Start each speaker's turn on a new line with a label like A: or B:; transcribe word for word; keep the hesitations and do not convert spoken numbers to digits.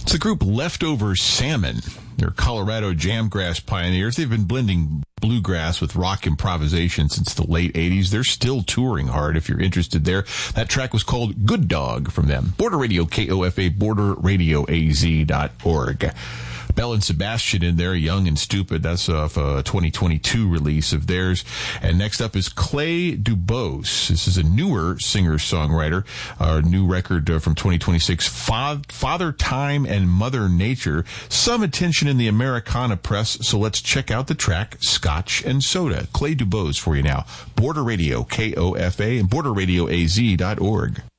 A: It's the group Leftover Salmon. They're Colorado jamgrass pioneers. They've been blending bluegrass with rock improvisation since the late eighties. They're still touring hard if you're interested there. That track was called Good Dog from them. Border Radio K O F A, border radio A Z dot org. Belle and Sebastian in there, Young and Stupid. That's off a twenty twenty-two release of theirs. And next up is Clay Dubose. This is a newer singer-songwriter. Our new record uh, from twenty twenty-six, Father Time and Mother Nature. Some attention in the Americana press, so let's check out the track Scotch and Soda. Clay Dubose for you now. Border Radio K O F A and border radio A Z dot org.